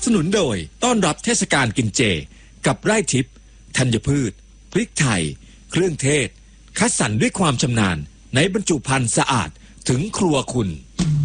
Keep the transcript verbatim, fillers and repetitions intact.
สนุนโดยต้อนรับเทศกาลกินเจกับไร่ทิพย์ธัญพืชพริกไทยเครื่องเทศคัดสรรด้วยความชำนาญในบรรจุภัณฑ์สะอาดถึงครัวคุณ